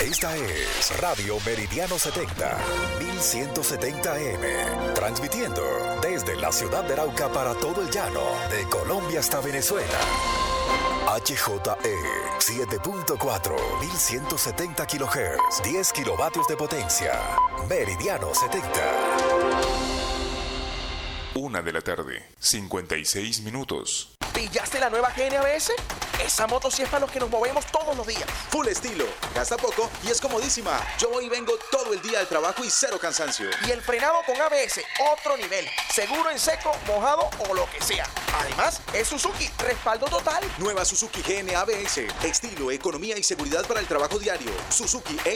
Esta es Radio Meridiano 70, 1170 AM, transmitiendo desde la ciudad de Arauca para todo el llano, de Colombia hasta Venezuela. HJE 7.4, 1170 kHz, 10 kilovatios de potencia. Meridiano 70. 1:00 PM, 56 minutos. ¿Pillaste la nueva GNABS? Esa moto sí es para los que nos movemos todos los días. Full estilo, gasta poco y es comodísima. Yo voy y vengo todo el día al trabajo y cero cansancio. Y el frenado con ABS, otro nivel. Seguro en seco, mojado o lo que sea. Además, es Suzuki, respaldo total. Nueva Suzuki GNABS, estilo, economía y seguridad para el trabajo diario. Suzuki